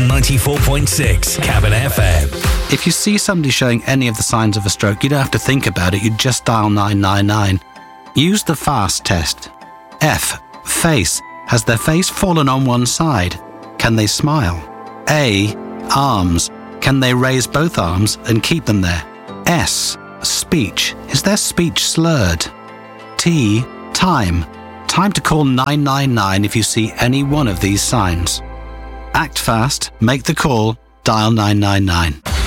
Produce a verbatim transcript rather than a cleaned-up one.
on ninety-four point six Cabin F M. If you see somebody showing any of the signs of a stroke, you don't have to think about it. You just dial nine nine nine. Use the FAST test. F. Face. Has their face fallen on one side? Can they smile? A. Arms. Can they raise both arms and keep them there? S. Speech. Is their speech slurred? T. Time. Time to call nine nine nine if you see any one of these signs. Act fast, make the call, dial nine nine nine.